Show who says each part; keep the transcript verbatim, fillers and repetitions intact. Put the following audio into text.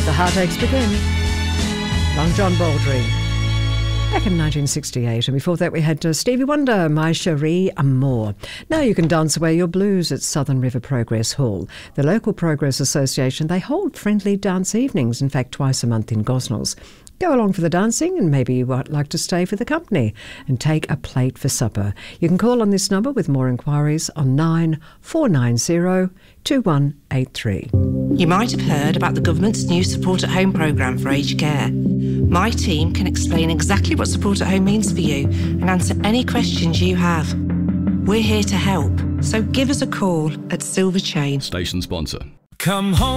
Speaker 1: Let the heartaches begin. Long John Baldry. Back in nineteen sixty-eight, and before that we had uh, Stevie Wonder, My Cherie Amour. Now you can dance away your blues at Southern River Progress Hall. The local Progress Association, they hold friendly dance evenings, in fact twice a month in Gosnells. Go along for the dancing, and maybe you might like to stay for the company and take a plate for supper. You can call on this number with more inquiries on nine four nine zero two one eight three.
Speaker 2: You might have heard about the government's new Support at Home programme for aged care. My team can explain exactly what Support at Home means for you and answer any questions you have. We're here to help, so give us a call at Silver Chain.
Speaker 3: Station sponsor.
Speaker 4: Come home.